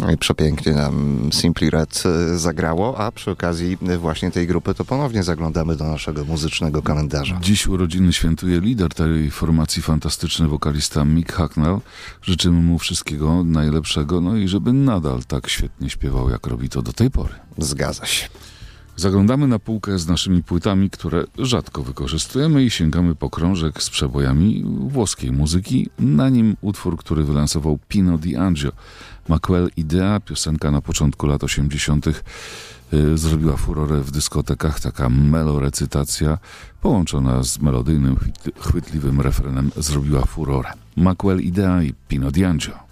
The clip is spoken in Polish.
I przepięknie nam Simply Red zagrało, a przy okazji właśnie tej grupy to ponownie zaglądamy do naszego muzycznego kalendarza. Dziś urodziny świętuje lider tej formacji, fantastyczny wokalista Mick Hucknall. Życzymy mu wszystkiego najlepszego, no i żeby nadal tak świetnie śpiewał, jak robi to do tej pory. Zgadza się. Zaglądamy na półkę z naszymi płytami, które rzadko wykorzystujemy i sięgamy po krążek z przebojami włoskiej muzyki. Na nim utwór, który wylansował Pino Di Angio. Ma quel idea, piosenka na początku lat 80. Zrobiła furorę w dyskotekach, taka melorecytacja połączona z melodyjnym, chwytliwym refrenem zrobiła furorę. Ma quel idea i Pino Di Angio.